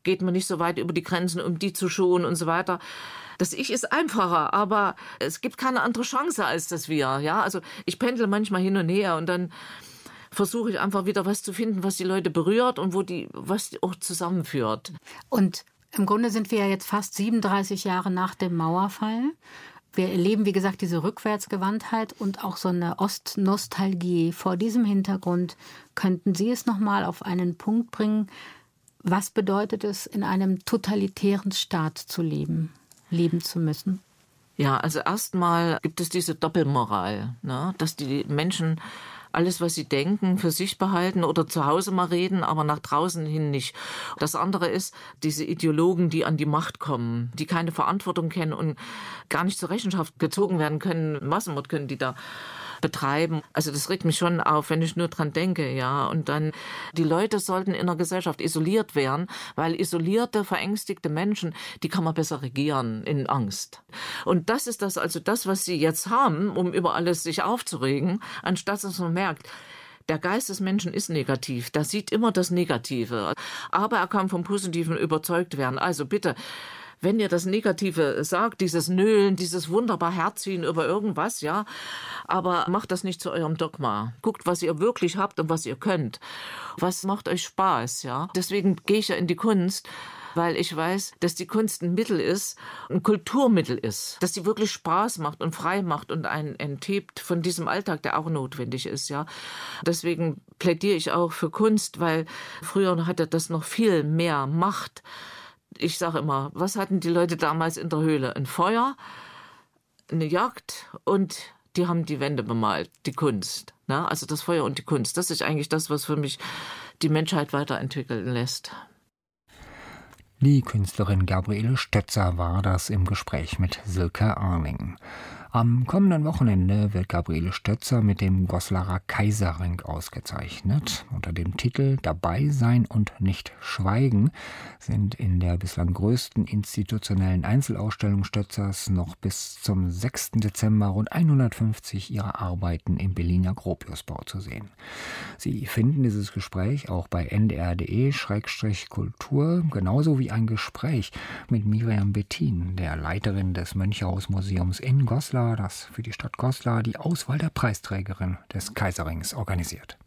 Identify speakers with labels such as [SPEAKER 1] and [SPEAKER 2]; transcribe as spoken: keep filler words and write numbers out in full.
[SPEAKER 1] geht man nicht so weit über die Grenzen, um die zu schonen und so weiter. Das Ich ist einfacher, aber es gibt keine andere Chance als das Wir. Ja? Also ich pendle manchmal hin und her und dann versuche ich einfach wieder was zu finden, was die Leute berührt und wo die, was die auch zusammenführt.
[SPEAKER 2] Und im Grunde sind wir ja jetzt fast siebenunddreißig Jahre nach dem Mauerfall. Wir erleben, wie gesagt, diese Rückwärtsgewandtheit und auch so eine Ostnostalgie. Vor diesem Hintergrund könnten Sie es noch mal auf einen Punkt bringen. Was bedeutet es, in einem totalitären Staat zu leben, leben zu müssen?
[SPEAKER 1] Ja, also erstmal gibt es diese Doppelmoral, ne? Dass die Menschen alles, was sie denken, für sich behalten oder zu Hause mal reden, aber nach draußen hin nicht. Das andere ist, diese Ideologen, die an die Macht kommen, die keine Verantwortung kennen und gar nicht zur Rechenschaft gezogen werden können. Massenmord können die da betreiben. Also das regt mich schon auf, wenn ich nur dran denke, ja. Und dann, die Leute sollten in der Gesellschaft isoliert werden, weil isolierte, verängstigte Menschen, die kann man besser regieren in Angst. Und das ist das, also das, was sie jetzt haben, um über alles sich aufzuregen, anstatt dass man merkt, der Geist des Menschen ist negativ, der sieht immer das Negative. Aber er kann vom Positiven überzeugt werden. Also bitte, wenn ihr das Negative sagt, dieses Nölen, dieses wunderbar Herziehen über irgendwas, ja, aber macht das nicht zu eurem Dogma. Guckt, was ihr wirklich habt und was ihr könnt. Was macht euch Spaß, ja? Deswegen gehe ich ja in die Kunst, weil ich weiß, dass die Kunst ein Mittel ist, ein Kulturmittel ist, dass sie wirklich Spaß macht und frei macht und einen enthebt von diesem Alltag, der auch notwendig ist, ja. Deswegen plädiere ich auch für Kunst, weil früher hatte das noch viel mehr Macht. Ich sage immer, was hatten die Leute damals in der Höhle? Ein Feuer, eine Jagd und die haben die Wände bemalt, die Kunst. Ne? Also das Feuer und die Kunst, das ist eigentlich das, was für mich die Menschheit weiterentwickeln lässt.
[SPEAKER 3] Die Künstlerin Gabriele Stötzer war das im Gespräch mit Silke Arning. Am kommenden Wochenende wird Gabriele Stötzer mit dem Goslarer Kaiserring ausgezeichnet. Unter dem Titel Dabei sein und nicht schweigen sind in der bislang größten institutionellen Einzelausstellung Stötzers noch bis zum sechsten Dezember rund hundertfünfzig ihrer Arbeiten im Berliner Gropiusbau zu sehen. Sie finden dieses Gespräch auch bei n d r punkt d e Schrägstrich Kultur, genauso wie ein Gespräch mit Miriam Bettin, der Leiterin des Mönchhaus-Museums in Goslar, das für die Stadt Goslar die Auswahl der Preisträgerin des Kaiserrings organisiert.